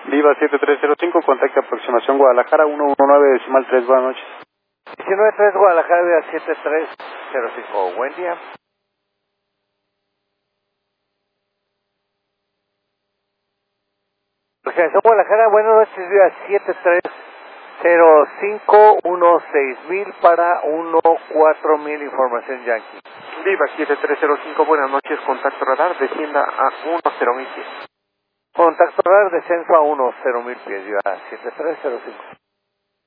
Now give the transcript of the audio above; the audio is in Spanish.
Viva 7305, contacto aproximación Guadalajara 119.3, buenas noches. 193 Guadalajara, Viva 7305, buen día. Organización Guadalajara, buenas noches, Viva 7305-16,000 para 14,000, información Yankee. Viva 7305, buenas noches, contacto radar, descienda a 10,000 pies. Contacto radar, descenso a 10,000 pies, Viva 7305.